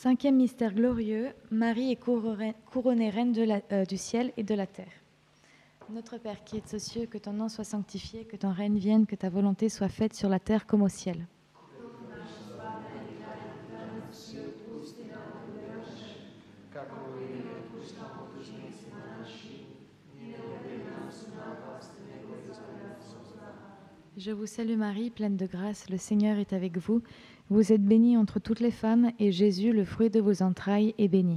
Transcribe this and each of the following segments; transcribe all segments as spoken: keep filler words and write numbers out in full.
Cinquième mystère glorieux, Marie est couronnée, couronnée reine de la, euh, du ciel et de la terre. Notre Père qui es aux cieux, que ton nom soit sanctifié, que ton règne vienne, que ta volonté soit faite sur la terre comme au ciel. Je vous salue Marie, pleine de grâce, le Seigneur est avec vous. Vous êtes bénie entre toutes les femmes, et Jésus, le fruit de vos entrailles, est béni.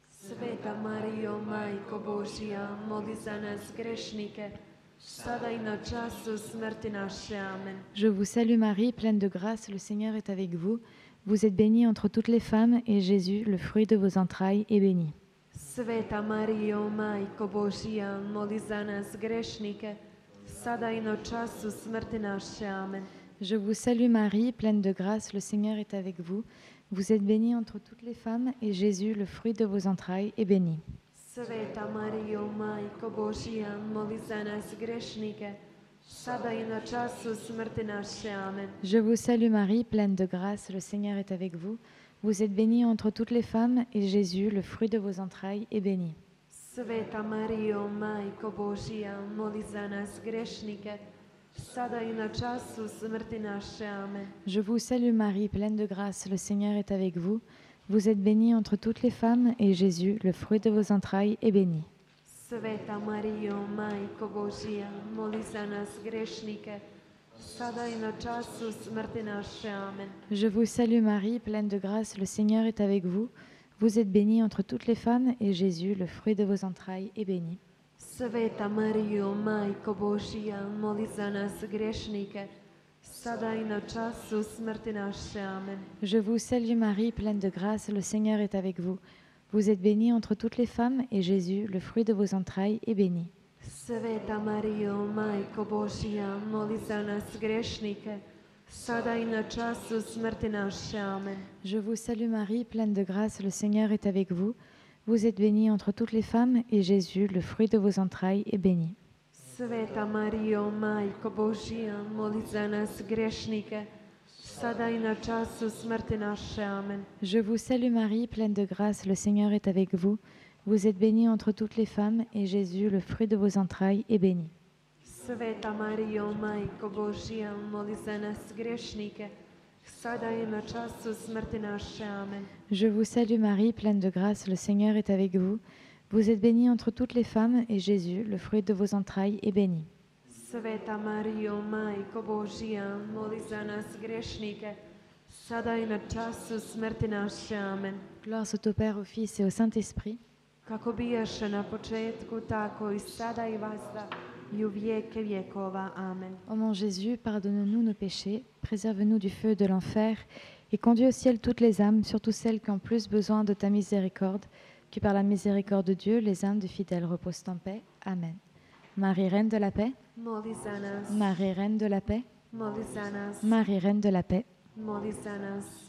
Sveta Mario, Majko Božja, moli za nas grešnike, sada i na času smrti naše. Amen. Je vous salue Marie, pleine de grâce, le Seigneur est avec vous. Vous êtes bénie entre toutes les femmes, et Jésus, le fruit de vos entrailles, est béni. Sveta Mario, Majko Božja, moli za nas grešnike, sada i na času smrti naše. Amen. Je vous salue Marie, pleine de grâce, le Seigneur est avec vous. Vous êtes bénie entre toutes les femmes, et Jésus, le fruit de vos entrailles, est béni. Sveta Mario, Majko Božja, moli za nas grešnike, sada i na času smrti naše. Amen. Je vous salue Marie, pleine de grâce, le Seigneur est avec vous. Vous êtes bénie entre toutes les femmes, et Jésus, le fruit de vos entrailles, est béni. Sveta Mario, Majko Božja, moli za nas grešnike, sada i na času smrti naše. Amen. Je vous salue Marie, pleine de grâce, le Seigneur est avec vous. Vous êtes bénie entre toutes les femmes, et Jésus, le fruit de vos entrailles, est béni. Sveta Mario, Majko Božja, moli za nas grešnike, sada i na času smrti naše. Amen. Je vous salue Marie, pleine de grâce, le Seigneur est avec vous. Vous êtes bénie entre toutes les femmes, et Jésus, le fruit de vos entrailles, est béni. Sveta Mario, Majko Božja, moli za nas grešnike, sada i na času smrti naše. Amen. Je vous salue Marie, pleine de grâce, le Seigneur est avec vous. Vous êtes bénie entre toutes les femmes, et Jésus, le fruit de vos entrailles, est béni. Sveta Mario, Majko Božja, moli za nas grešnike, sada i na času smrti naše. Amen. Je vous salue Marie, pleine de grâce, le Seigneur est avec vous. Vous êtes bénie entre toutes les femmes, et Jésus, le fruit de vos entrailles, est béni. Sveta Mario, Majko Božja, moli za nas grešnike, sada i na času smrti naše. Amen. Je vous salue Marie, pleine de grâce, le Seigneur est avec vous. Vous êtes bénie entre toutes les femmes, et Jésus, le fruit de vos entrailles, est béni. Sveta Mario, Majko Božja, moli za nas grešnike, sada i na času smrti naše. Amen. Je vous salue Marie, pleine de grâce, le Seigneur est avec vous. Vous êtes bénie entre toutes les femmes, et Jésus, le fruit de vos entrailles, est béni. Sveta Mario, Majko Božja, moli za nas grešnike, sada i na času smrti naše. Amen. Gloire soit au Père, au Fils et au Saint-Esprit. Kako bijaše na početku, tako i sada i vazda, i u vijeke vjekova. Amen. Ô mon Jésus, pardonne-nous nos péchés, préserve-nous du feu de l'enfer, et conduis au ciel toutes les âmes, surtout celles qui ont plus besoin de ta miséricorde, que par la miséricorde de Dieu, les âmes des fidèles reposent en paix. Amen. Marie, Reine de la paix, Moli za nas, Marie, Reine de la paix, moli za nas, Marie, Reine de la paix. moli za nas.